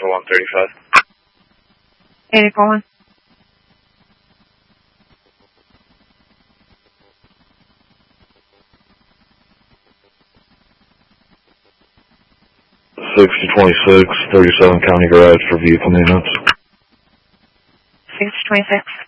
for 135. 84-1. $6026, 37 County Garage for vehicle maintenance. 6026.